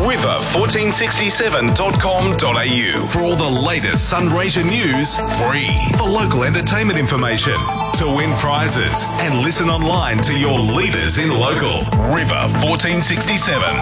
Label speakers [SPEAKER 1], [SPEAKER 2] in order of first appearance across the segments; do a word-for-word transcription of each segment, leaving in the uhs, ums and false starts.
[SPEAKER 1] river fourteen sixty-seven dot com dot a u for all the latest Sunraysia news, free. For local entertainment information, to win prizes, and listen online to your leaders in local. River fourteen sixty-seven.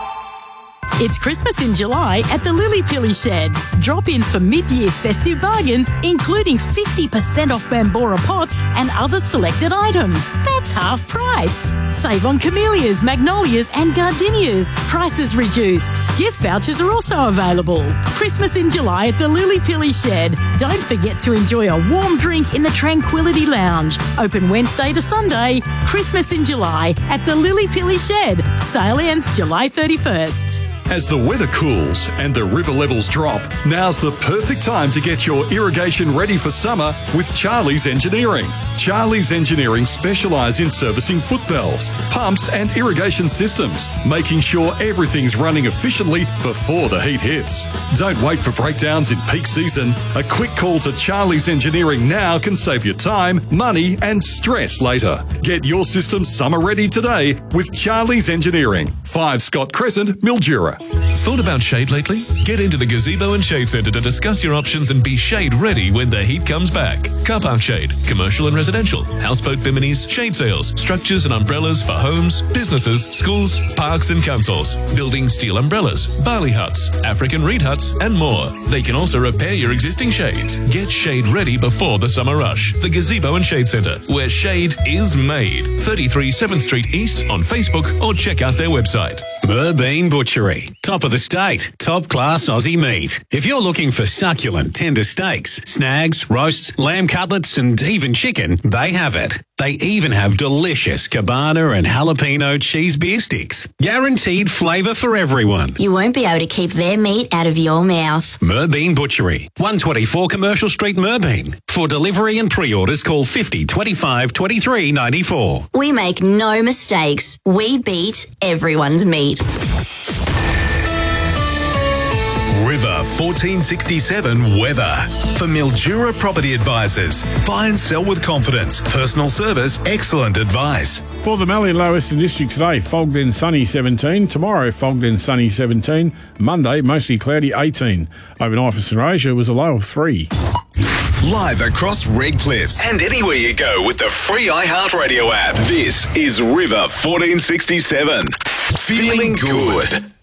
[SPEAKER 2] It's Christmas in July at the Lily Pilly Shed. Drop in for mid-year festive bargains, including fifty percent off Bambora pots and other selected items. That's half price. Save on camellias, magnolias and gardenias. Prices reduced. Gift vouchers are also available. Christmas in July at the Lily Pilly Shed. Don't forget to enjoy a warm drink in the Tranquility Lounge. Open Wednesday to Sunday. Christmas in July at the Lily Pilly Shed. Sale ends July thirty-first.
[SPEAKER 3] As the weather cools and the river levels drop, now's the perfect time to get your irrigation ready for summer with Charlie's Engineering. Charlie's Engineering specialise in servicing foot valves, pumps and irrigation systems, making sure everything's running efficiently before the heat hits. Don't wait for breakdowns in peak season. A quick call to Charlie's Engineering now can save you time, money and stress later. Get your system summer ready today with Charlie's Engineering. five Scott Crescent, Mildura.
[SPEAKER 4] Thought about shade lately? Get into the Gazebo and Shade Centre to discuss your options and be shade ready when the heat comes back. Car park shade, commercial and residential, houseboat biminis, shade sails, structures and umbrellas for homes, businesses, schools, parks and councils, building steel umbrellas, barley huts, African reed huts and more. They can also repair your existing shades. Get shade ready before the summer rush. The Gazebo and Shade Centre, where shade is made. thirty-three seventh Street East on Facebook or check out their website.
[SPEAKER 5] Merbean Butchery. Top of the state. Top class Aussie meat. If you're looking for succulent, tender steaks, snags, roasts, lamb cutlets and even chicken, they have it. They even have delicious cabana and jalapeno cheese beer sticks. Guaranteed flavour for everyone.
[SPEAKER 6] You won't be able to keep their meat out of your mouth.
[SPEAKER 5] Merbean Butchery. one twenty-four Commercial Street, Merbean. For delivery and pre-orders, call fifty twenty-five twenty-three ninety-four.
[SPEAKER 6] We make no mistakes. We beat everyone's meat.
[SPEAKER 1] River fourteen sixty-seven weather. For Mildura Property Advisors. Buy and sell with confidence. Personal service, excellent advice.
[SPEAKER 7] For the Mallee and Low Western District today, fog then sunny seventeen. Tomorrow, fog then sunny seventeen. Monday, mostly cloudy eighteen. Overnight for Sunraysia was a low of three.
[SPEAKER 1] Live across Red Cliffs and anywhere you go with the free iHeartRadio app. This is River fourteen sixty-seven. Feeling good.